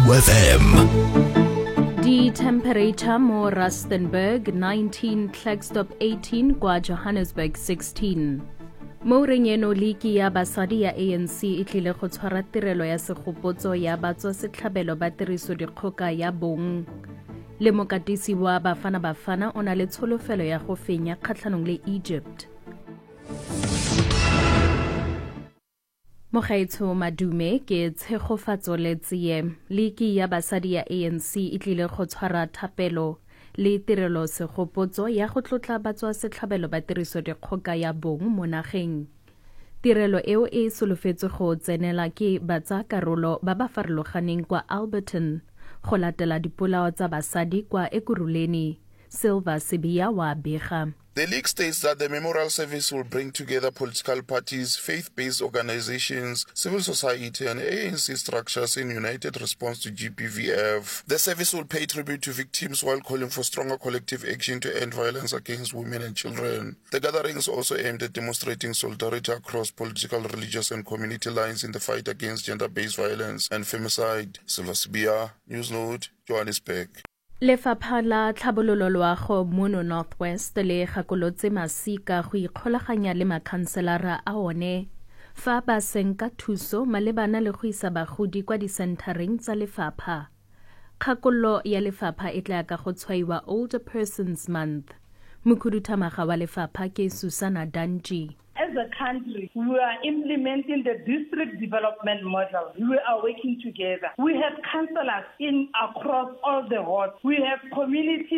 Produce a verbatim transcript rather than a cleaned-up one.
F M. The temperature mo Rustenburg nineteen, Klerksdorp eighteen, kwa Johannesburg sixteen. Mo renyeno liki ya basadi ya A N C e tlile go tshwara tirelo ya segopotso ya batswasetlhabelo ba tiriso dikgoka ya bong. Le mokatisi wa Bafana Bafana o na le tsholofelo ya go fenya kgatlhanong le Egypt. Mogaetsho Madume ke tshegofatso le tsie liki ya basadi ya A N C e tlile go tshwara thapelo le tirelo segopotso ya go tlotla batswasetlhabelo ba tiriso dikgoka ya bong mo nageng. Tirelo eo e solofetse go tsenela ke batsakarolo ba ba farologaneng kwa Alberton go latela dipolao tsa basadi kwa Ekurhuleni. Silva Sibiya wa bega. The league states that the memorial service will bring together political parties, faith-based organizations, civil society and A N C structures in united response to G B V F. The service will pay tribute to victims while calling for stronger collective action to end violence against women and children. The gathering is also aimed at demonstrating solidarity across political, religious and community lines in the fight against gender-based violence and femicide. Silva Sibiya, Newsnote, Johannesburg. Lefapha la Tlhabololo Loago mono Northwest le gakolotse masika go ikgolaganya le makhanselara a one fa ba senka thuso malebana le go isa bagodi kwa disenthareng tsa lefapha. Kgakollo ya lefapha e tla ka go tshwaiwa Older Persons Month. Mokhuduthamaga wa lefapha ke Susana Danji. As a country, we are implementing the district development model. We are working together. We have councillors in across all the wards. We have community